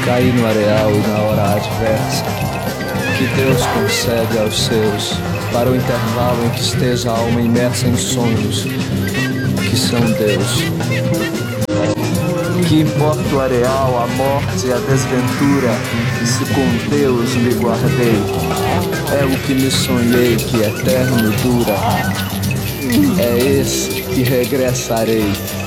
caí no areal e na hora adversa, que Deus concede aos seus, para o intervalo em que esteja a alma imersa em sonhos, que são Deus. Que importa o areal, a morte e a desventura, se com Deus me guardei. É o que me sonhei que eterno dura, é esse que regressarei.